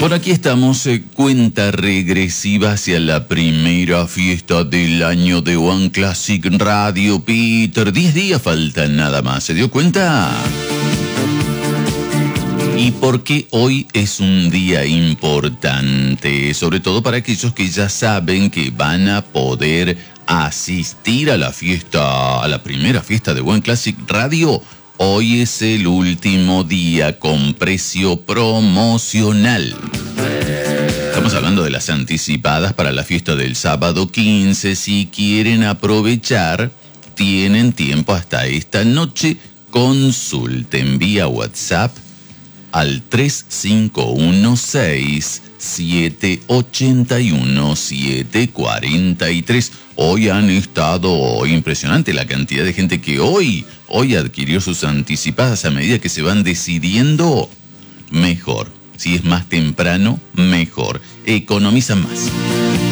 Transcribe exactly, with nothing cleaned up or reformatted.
Por aquí estamos, eh, cuenta regresiva hacia la primera fiesta del año de One Classic Radio, Peter. Diez días faltan nada más, ¿se dio cuenta? ¿Y por qué hoy es un día importante? Sobre todo para aquellos que ya saben que van a poder asistir a la fiesta, a la primera fiesta de One Classic Radio. Hoy es el último día con precio promocional. Estamos hablando de las anticipadas para la fiesta del sábado quince. Si quieren aprovechar, tienen tiempo hasta esta noche. Consulten vía WhatsApp al tres cinco uno seis, siete ocho uno, siete cuatro tres. Hoy han estado impresionante la cantidad de gente que hoy, hoy adquirió sus anticipadas. A medida que se van decidiendo, mejor. Si es más temprano, mejor. Economizan más.